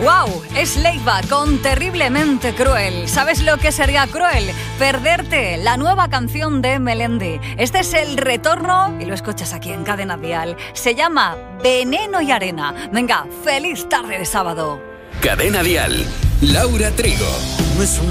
¡Wow! Es Leiva con Terriblemente Cruel. ¿Sabes lo que sería cruel? Perderte la nueva canción de Melendi. Este es el retorno y lo escuchas aquí en Cadena Dial. Se llama Veneno y Arena. Venga, feliz tarde de sábado. Cadena Dial, Laura Trigo.